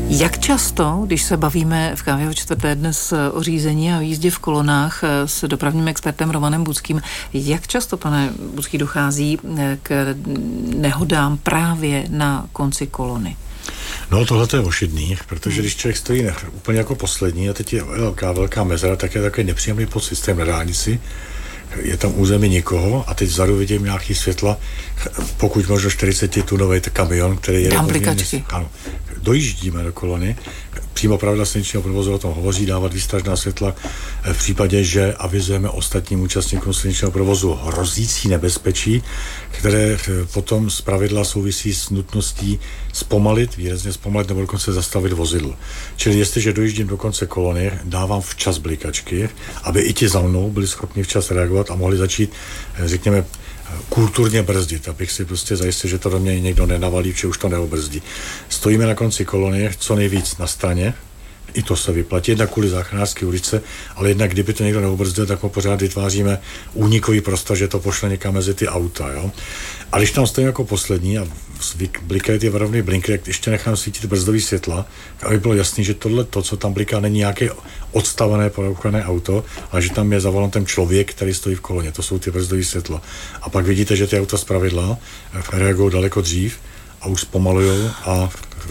Jak často, když se bavíme v Kávě o čtvrté dnes o řízení a o jízdě v kolonách s dopravním expertem Romanem Buckým, jak často, pane Bucký, dochází k nehodám právě na konci kolony? No tohle je ošidný, protože když člověk stojí úplně jako poslední a teď je velká mezera, tak je takový nepříjemný podsystém na dálnici. Je tam území nikoho a teď vzadu vidím nějaký světla, pokud možno 40-tunový kamion, který je... Dám blikačky. Ano, dojíždíme do kolony, přímo pravidla silničního provozu o tom hovoří, dávat výstražná světla v případě, že avizujeme ostatním účastníkům silničního provozu hrozící nebezpečí, které potom zpravidla souvisí s nutností výrazně zpomalit nebo dokonce zastavit vozidlo. Čili jestliže dojíždím do konce kolony, dávám včas blikačky, aby i ti za mnou byli schopni včas reagovat a mohli začít, řekněme, kulturně brzdit, abych si prostě zajistil, že to do mě někdo nenavalí, že už to neobrzdí. Stojíme na konci kolony, co nejvíc na straně, i to se vyplatí, jednak kvůli záchranářské ulice, ale jednak kdyby to někdo neobrzdil, tak mu pořád vytváříme únikový prostor, že to pošle někam mezi ty auta. Jo? A když tam stojím jako poslední a blikají ty varovný blinky, jak ještě nechám svítit brzdový světla, aby bylo jasný, že tohle, co tam bliká, není nějaké odstavené, porouchané auto, ale že tam je za volantem člověk, který stojí v koloně. To jsou ty brzdový světla. A pak vidíte, že ty auta zpravidla reagují daleko dřív a už zpomalujou a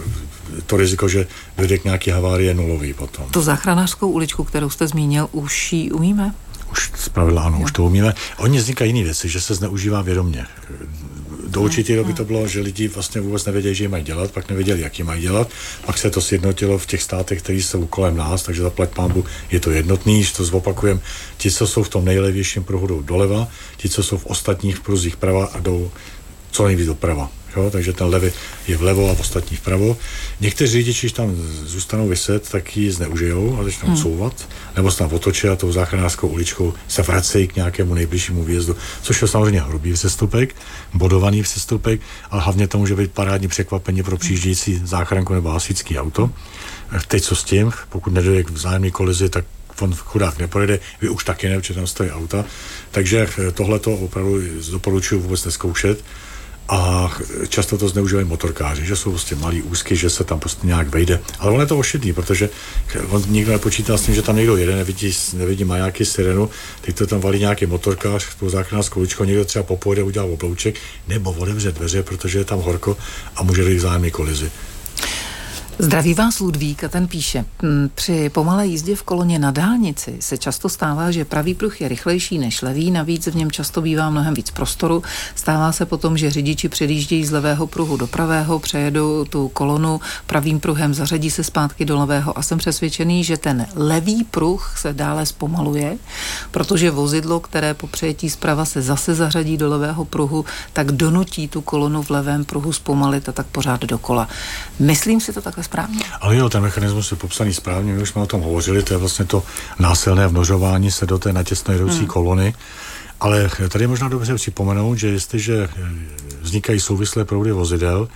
to riziko, že dojde k nějaké havárie, je nulový potom. Tu záchranářskou uličku, kterou jste zmínil, už ji umíme? Už zpravidla ano, už to umíme. Oni vznikají jiné věci, že se zneužívá vědomě. Do určitý doby to bylo, že lidi vlastně vůbec nevěděli, že ji mají dělat, pak nevěděli, jak ji mají dělat, pak se to sjednotilo v těch státech, které jsou kolem nás, takže zaplať pánbu je to jednotný, že to zopakujeme. Ti, co jsou v tom nejlevějším pruhu, jdou doleva, ti, co jsou v ostatních pruzích prava, jdou co nejvíc doprava. Jo, takže ten levý je vlevo a ostatní vpravo. Někteří řidiči, když tam zůstanou vyset, tak ji zneužijou a začnou couvat, nebo se tam otočí a tou záchranářskou uličkou se vracejí k nějakému nejbližšímu výjezdu, což je samozřejmě hrubý přestupek, bodovaný přestupek, ale hlavně to může být parádní překvapení pro přijíždějící záchranku nebo hasičský auto. Teď co s tím, pokud nedojde k vzájemné kolizi, tak on chudák neprojede, vy už taky ne, protože tam stojí auta. Takže tohleto opravdu doporučuji vůbec neskoušet. A často to zneužívají motorkáři, že jsou prostě malý úzky, že se tam prostě nějak vejde. Ale on je to ošidný, protože on nikdo nepočítá s tím, že tam někdo jede, nevidí majáky, sirenu, teď to tam valí nějaký motorkář, tu záchranářskou uličku, někdo třeba popojede, udělá oblouček, nebo otevře dveře, protože je tam horko a může dojít k vzájemné kolizi. Zdraví vás Ludvík a ten píše: při pomalé jízdě v koloně na dálnici se často stává, že pravý pruh je rychlejší než levý, navíc v něm často bývá mnohem víc prostoru. Stává se potom, že řidiči předjíždějí z levého pruhu do pravého, přejedou tu kolonu pravým pruhem, zařadí se zpátky do levého a jsem přesvědčený, že ten levý pruh se dále zpomaluje, protože vozidlo, které po přejetí zprava se zase zařadí do levého pruhu, tak donutí tu kolonu v levém pruhu zpomalit a tak pořád dokola. Myslím si to takhle správně? Ale jo, ten mechanismus je popsaný správně, my už jsme o tom hovořili, to je vlastně to násilné vnožování se do té natěsno jedoucí kolony, ale tady je možná dobře připomenout, že jestliže vznikají souvislé proudy vozidel,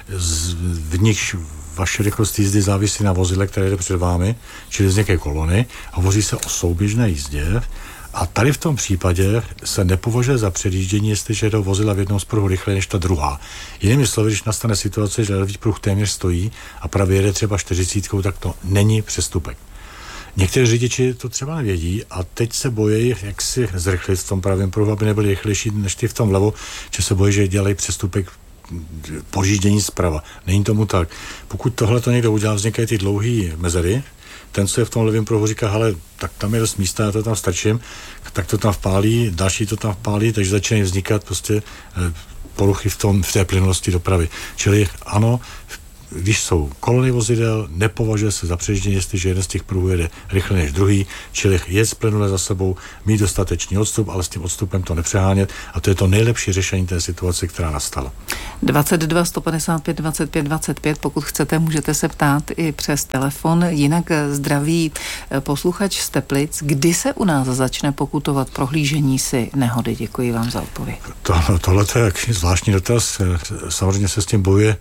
v nichž vaše rychlost jízdy závisí na vozidle, které jde před vámi, čili vznikají kolony, hovoří se o souběžné jízdě. A tady v tom případě se nepovažuje za předjíždění, jestliže jdou vozidla v jednom z pruhu rychleji než ta druhá. Jinými slovy, když nastane situace, že levý pruh téměř stojí a pravý jede třeba 40, tak to není přestupek. Někteří řidiči to třeba nevědí a teď se bojí, jak si zrychlit v tom pravém pruhu, aby nebyli rychlejší než ty v tom vlevo, že se bojí, že dělají přestupek pojíždění zprava. Není tomu tak. Pokud tohle to někdo udělá, vznikají ty dlouhé mezery. Ten, co je v tom levém pruhu, říká, hele, tak tam je dost místa, já to tam strčím, tak to tam vpálí, další to tam vpálí, takže začínají vznikat prostě poruchy v té plynulosti dopravy. Čili ano, když jsou kolony vozidel, nepovažuje se za předjíždění, jestliže jeden z těch pruhů jede rychleji než druhý, čili jet plynule za sebou, mít dostatečný odstup, ale s tím odstupem to nepřehánět a to je to nejlepší řešení té situace, která nastala. 22 155 25 25, pokud chcete, můžete se ptát i přes telefon. Jinak zdraví posluchač z Teplic. Kdy se u nás začne pokutovat prohlížení si nehody? Děkuji vám za odpověď. Tohle je jaký zvláštní dotaz. Samozřejmě se s tím bojuje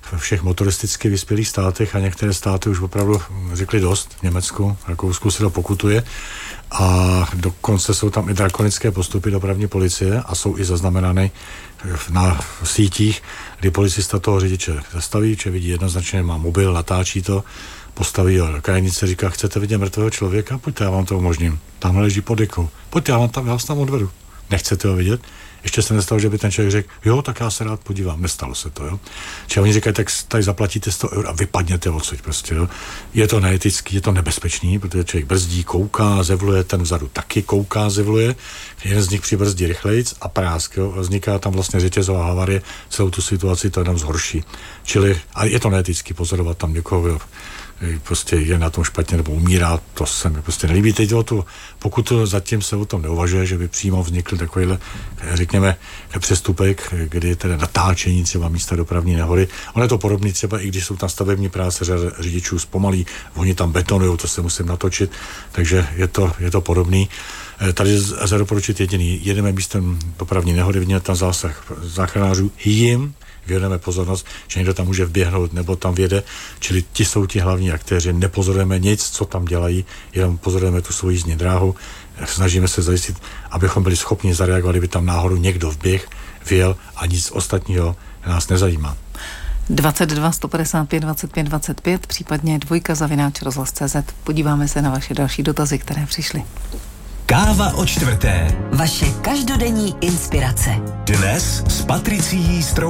ve všech motoristicky vyspělých státech a některé státy už opravdu řekli dost. V Německu, Rakousku se to pokutuje a dokonce jsou tam i drakonické postupy dopravní policie a jsou i zaznamenány na sítích, kdy policista toho řidiče zastaví, že vidí jednoznačně, má mobil, natáčí to, postaví ho do krajnice, říká, chcete vidět mrtvého člověka? Pojďte, já vám to umožním. Tamhle leží pod dekou. Pojďte, já vás tam odvedu. Nechcete ho vidět? Ještě se nestalo, že by ten člověk řekl, jo, tak já se rád podívám. Nestalo se to, jo. Čiže oni říkají, tak tady zaplatíte 100 € a vypadněte odsud prostě, jo. Je to neetický, je to nebezpečný, protože člověk brzdí, kouká, zevluje, ten vzadu taky kouká, zevluje. Jeden z nich přibrzdí rychlejc a prásk, jo. Vzniká tam vlastně řetězová havarie, celou tu situaci to jenom zhorší. Čili, a je to neetický pozorovat tam někoho, jo, prostě je na tom špatně nebo umírá, to se mi prostě nelíbí. Teď pokud zatím se o tom neuvažuje, že by přímo vznikl takovýhle, řekněme, přestupek, kdy je teda natáčení třeba místa dopravní nehody. Ono je to podobný třeba, i když jsou tam stavební práce, řidičů zpomalí, oni tam betonujou, to se musím natočit, takže je to podobný. Tady lze doporučit jediný. Jedeme místem dopravní nehody, vidíme tam zásah záchranářů, jim věnujeme pozornost, že někdo tam může vběhnout nebo tam vjede, čili ti jsou ti hlavní aktéři, nepozorujeme nic, co tam dělají, jenom pozorujeme tu svou jízdní dráhu, snažíme se zajistit, abychom byli schopni zareagovat, kdyby tam náhodou někdo vběh, vjel a nic ostatního nás nezajímá. 22 155 25 25, případně 2@rozhlas.cz. Podíváme se na vaše další dotazy, které přišly. Káva o čtvrté. Vaše každodenní inspirace. Dnes s Patricií